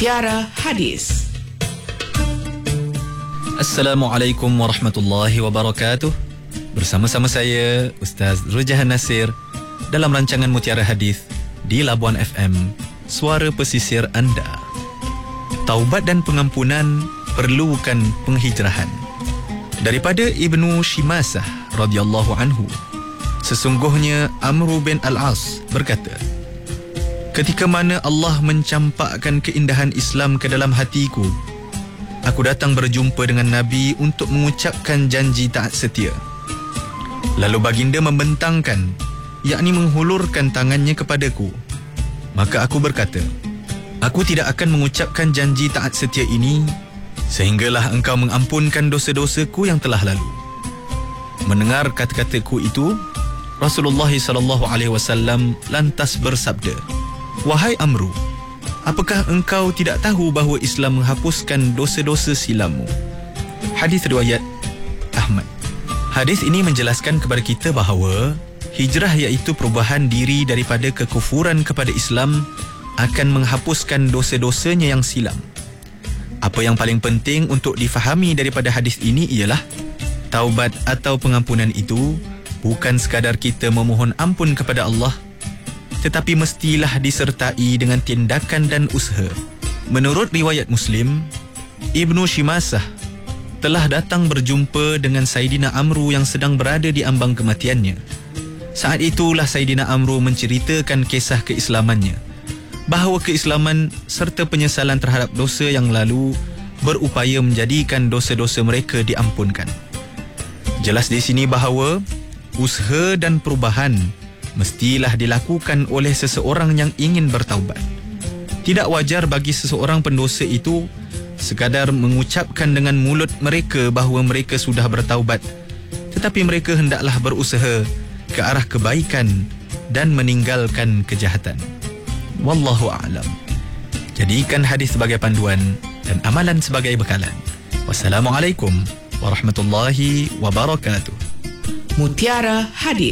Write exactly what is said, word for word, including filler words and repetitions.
Mutiara Hadis. Assalamualaikum warahmatullahi wabarakatuh. Bersama-sama saya Ustaz Rujahan Nasir dalam rancangan Mutiara Hadis di Labuan F M, suara pesisir anda. Taubat dan pengampunan perlukan penghijrahan. Daripada Ibnu Shimasah radhiyallahu anhu, sesungguhnya Amr bin Al-As berkata, ketika mana Allah mencampakkan keindahan Islam ke dalam hatiku, aku datang berjumpa dengan Nabi untuk mengucapkan janji taat setia. Lalu baginda membentangkan, yakni menghulurkan tangannya kepadaku. Maka aku berkata, aku tidak akan mengucapkan janji taat setia ini sehinggalah engkau mengampunkan dosa-dosaku yang telah lalu. Mendengar kata-kataku itu, Rasulullah sallallahu alaihi wasallam lantas bersabda, wahai Amru, apakah engkau tidak tahu bahawa Islam menghapuskan dosa-dosa silammu? Hadis riwayat Ahmad. Hadis ini menjelaskan kepada kita bahawa hijrah iaitu perubahan diri daripada kekufuran kepada Islam akan menghapuskan dosa-dosanya yang silam. Apa yang paling penting untuk difahami daripada hadis ini ialah taubat atau pengampunan itu bukan sekadar kita memohon ampun kepada Allah, tetapi mestilah disertai dengan tindakan dan usaha. Menurut riwayat Muslim, Ibnu Shimasah telah datang berjumpa dengan Saidina Amru yang sedang berada di ambang kematiannya. Saat itulah Saidina Amru menceritakan kisah keislamannya, bahawa keislaman serta penyesalan terhadap dosa yang lalu berupaya menjadikan dosa-dosa mereka diampunkan. Jelas di sini bahawa usaha dan perubahan mestilah dilakukan oleh seseorang yang ingin bertaubat. Tidak wajar bagi seseorang pendosa itu sekadar mengucapkan dengan mulut mereka bahawa mereka sudah bertaubat, tetapi mereka hendaklah berusaha ke arah kebaikan dan meninggalkan kejahatan. Wallahu a'lam. Jadikan hadis sebagai panduan dan amalan sebagai bekalan. Wassalamualaikum warahmatullahi wabarakatuh. Mutiara Hadis.